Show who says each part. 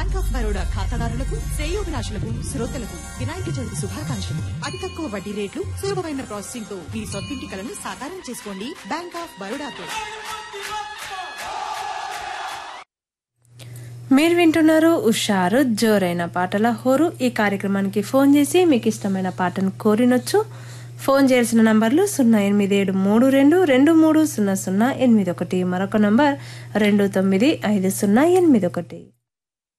Speaker 1: Bank of Baroda ఖాతాదారులకు, శ్రేయోభిలాషులకు, శ్రోతలకు వినాయక చవితి శుభాకాంక్షలు. అతి తక్కువ వడ్డీ రేట్లు, సులభమైన ప్రాసెసింగ్ తో మీ సొంతింటి కలను సాకారం చేసుకోండి. Bank of బరోడాతో.
Speaker 2: మీరు వింటున్నారు ఉషారు జోరైన పాటల హోరు. ఈ కార్యక్రమానికి ఫోన్ చేసి మీకు ఇష్టమైన పాటను కోరినొచ్చు. ఫోన్ చేయాల్సిన నంబర్లు 08732230081, మరొక నంబర్ 295081.